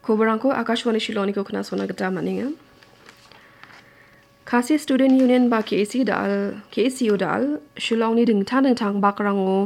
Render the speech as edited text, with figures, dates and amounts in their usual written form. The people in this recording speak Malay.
Khawrangko Akashwani Shillong ko khonasona gata maninga. Khasi Student Union ba KCU dal Shillong ni dingtang bakrang